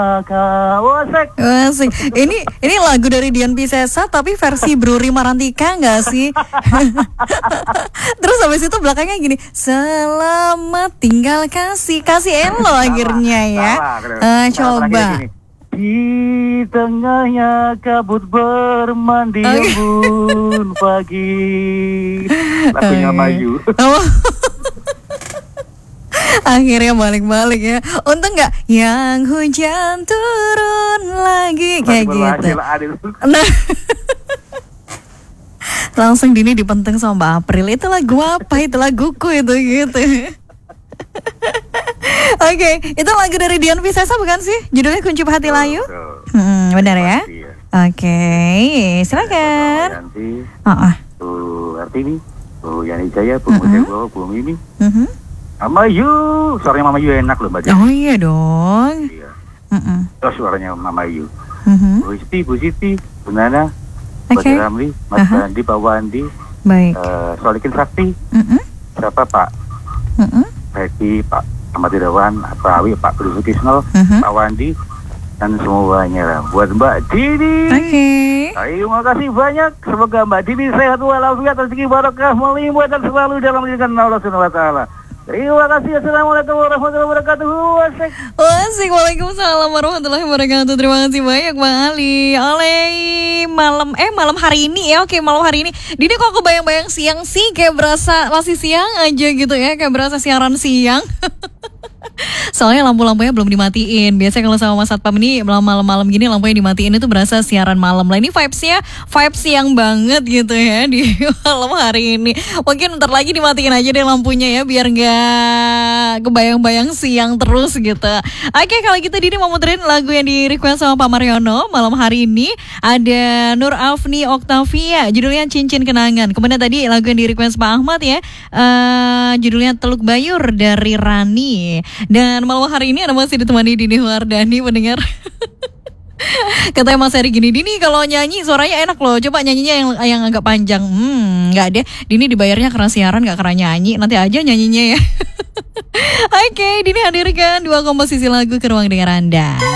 Wasek. Asik. Ini lagu dari Dian Piscesa tapi versi Bruri Marantika nggak sih? Terus habis itu belakangnya gini, selamat tinggal kasih Elo akhirnya ya. Coba. Di tengahnya kabut bermandi embun pagi. Lagunya Mayu. Akhirnya balik-balik ya. Untung nggak yang hujan turun lagi kayak gitu. Nah, langsung Dini dipenteng sama Mbak April. Itu lagu apa? Itu laguku itu gitu. Oke, itu lagu dari Dian Piscesa bukan sih? Judulnya Kuncup Hati Layu. Benar ya? Oke, silakan. Artini, Bu Yani Jaya, Bu Mujabo, Bu Mimi. Mama Yu, suaranya Mama Yu enak loh Mbak. Oh iya dong. Iya. Terus suaranya Mama Yu. Bu Siti, Bu Nana, Pak Ramli, Mas Andi, Pak Wandi. Baik. Solikin Sakti. Siapa Pak? Heki, Pak Ahmad Irawan, Pak Awi, Pak Budi Sukisno, Pak Wandi, dan semuanya lah. Buat Mbak Dini. Terima kasih banyak. Semoga Mbak Dini sehat walafiat, rezeki barokah, melimpah dan selalu dalam lindungan Allah Subhanahu wa taala. Terima kasih. Assalamualaikum warahmatullahi wabarakatuh. Wasik. Waalaikumsalam warahmatullahi wabarakatuh. Terima kasih banyak Bang Ali. Malam hari ini ya. Oke, malam hari ini. Dini kok kebayang-bayang siang sih, kayak berasa masih siang aja gitu ya, kayak berasa siaran siang. Soalnya lampu-lampunya belum dimatiin. Biasanya kalau sama Mas Satpam ini malam-malam gini lampunya dimatiin itu berasa siaran malam lah. Ini vibes siang banget gitu ya di malam hari ini. Mungkin ntar lagi dimatiin aja deh lampunya ya, biar gak kebayang-bayang siang terus gitu. Oke, kalau gitu Dini mau muterin lagu yang di request sama Pak Mariono malam hari ini. Ada Nur Afni Oktavia, judulnya Cincin Kenangan. Kemudian tadi lagu yang di request Pak Ahmad ya, judulnya Teluk Bayur dari Rani. Dan malam hari ini Anda masih ditemani Dini Wardani pendengar. Katanya Mas Heri gini, Dini kalau nyanyi suaranya enak loh, coba nyanyinya yang agak panjang. Enggak deh, Dini dibayarnya karena siaran, gak karena nyanyi. Nanti aja nyanyinya ya. Oke, Dini hadirkan 2 komposisi lagu ke ruang dengar Anda.